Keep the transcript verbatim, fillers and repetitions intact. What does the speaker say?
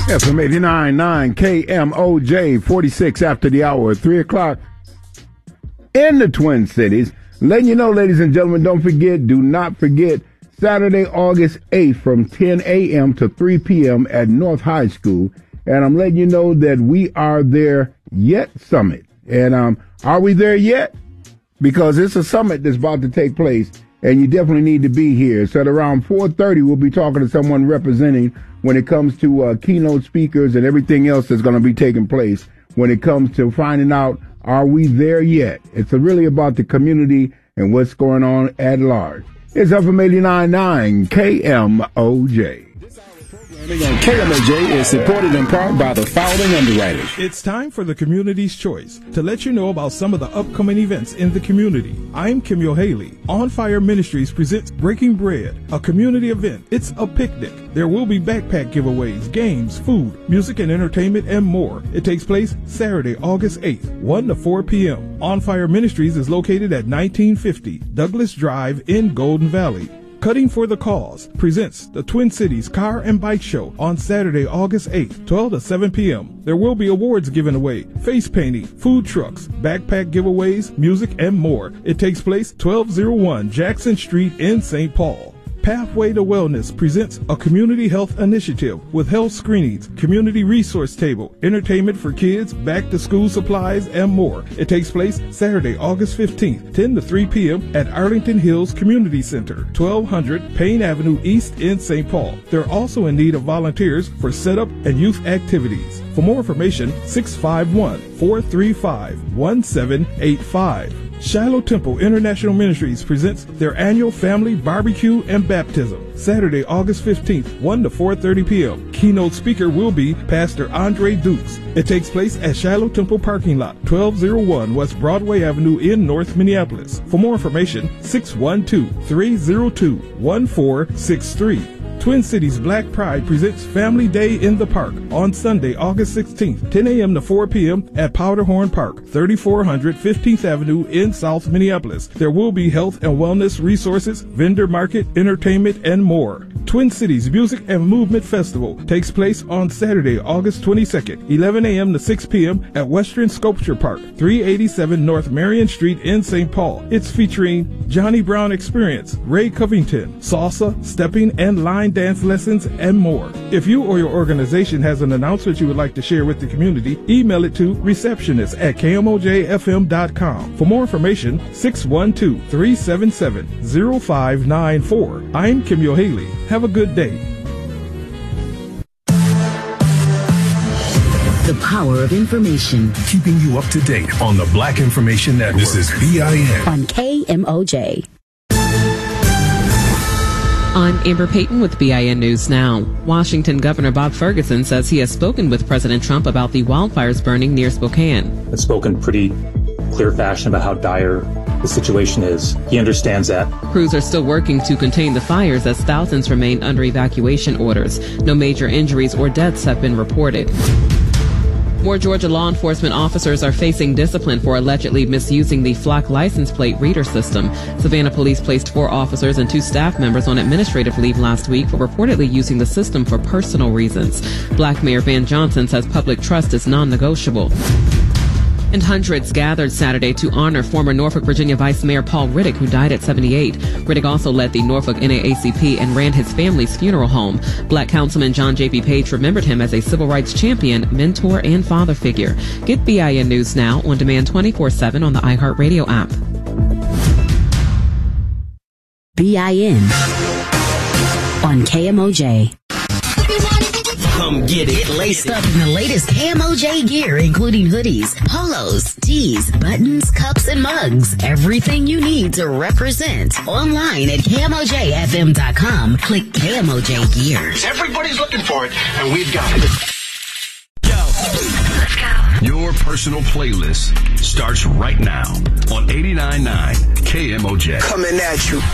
F M eighty-nine point nine K M O J, forty-six after the hour, three o'clock in the Twin Cities. Letting you know, ladies and gentlemen, don't forget, do not forget, Saturday, August eighth from ten a.m. to three p.m. at North High School. And I'm letting you know that we are there yet summit. And um, are we there yet? Because it's a summit that's about to take place, and you definitely need to be here. So at around four thirty, we'll be talking to someone representing when it comes to uh, keynote speakers and everything else that's going to be taking place when it comes to finding out, are we there yet? It's really about the community and what's going on at large. It's F M eighty-nine point nine K M O J. On K M O J is supported in part by the following underwriters. It's time for the Community's Choice to let you know about some of the upcoming events in the community. I'm Kimyo Haley. On Fire Ministries presents Breaking Bread, a community event. It's a picnic. There will be backpack giveaways, games, food, music and entertainment, and more. It takes place Saturday, August eighth, one to four p.m. On Fire Ministries is located at nineteen fifty Douglas Drive in Golden Valley. Cutting for the Cause presents the Twin Cities Car and Bike Show on Saturday, August eighth, twelve to seven p.m. There will be awards given away, face painting, food trucks, backpack giveaways, music, and more. It takes place twelve oh one Jackson Street in Saint Paul. Pathway to Wellness presents a community health initiative with health screenings, community resource table, entertainment for kids, back to school supplies, and more. It takes place Saturday, August fifteenth, ten to three p.m. at Arlington Hills Community Center, twelve hundred Payne Avenue East in Saint Paul. They're also in need of volunteers for setup and youth activities. For more information, six five one, four three five, one seven eight five. Shiloh Temple International Ministries presents their annual family barbecue and baptism, Saturday, August fifteenth, one to four thirty p.m. Keynote speaker will be Pastor Andre Dukes. It takes place at Shiloh Temple parking lot, twelve oh one West Broadway Avenue in North Minneapolis. For more information, six one two, three oh two, one four six three. Twin Cities Black Pride presents Family Day in the Park on Sunday, August sixteenth, ten a.m. to four p.m. at Powderhorn Park, thirty-four hundred fifteenth Avenue in South Minneapolis. There will be health and wellness resources, vendor market, entertainment, and more. Twin Cities Music and Movement Festival takes place on Saturday, August twenty-second, eleven a.m. to six p.m. at Western Sculpture Park, three eighty-seven North Marion Street in Saint Paul. It's featuring Johnny Brown Experience, Ray Covington, salsa, stepping, and line dance lessons, and more. If you or your organization has an announcement you would like to share with the community, email it to receptionist at K M O J F M dot com. For more information, six one two, three seven seven, oh five nine four. I'm Kimyo Haley. Have a good day. The power of information. Keeping you up to date on the Black Information Network. This is B I N. On K M O J. I'm Amber Payton with B I N News Now. Washington Governor Bob Ferguson says he has spoken with President Trump about the wildfires burning near Spokane. I've spoken pretty clear fashion about how dire the situation is. He understands that. Crews are still working to contain the fires as thousands remain under evacuation orders. No major injuries or deaths have been reported. More Georgia law enforcement officers are facing discipline for allegedly misusing the Flock license plate reader system. Savannah police placed four officers and two staff members on administrative leave last week for reportedly using the system for personal reasons. Black Mayor Van Johnson says public trust is non-negotiable. And hundreds gathered Saturday to honor former Norfolk, Virginia Vice Mayor Paul Riddick, who died at seventy-eight. Riddick also led the Norfolk N double A C P and ran his family's funeral home. Black Councilman John J P. Page remembered him as a civil rights champion, mentor, and father figure. Get B I N News Now on demand twenty-four seven on the iHeartRadio app. B I N on K M O J. Come get it. Get laced up in the latest K M O J gear, including hoodies, polos, tees, buttons, cups, and mugs. Everything you need to represent. Online at K M O J F M dot com. Click K M O J Gear. Everybody's looking for it, and we've got it. Let's go. Your personal playlist starts right now on eighty-nine point nine K M O J. Coming at you.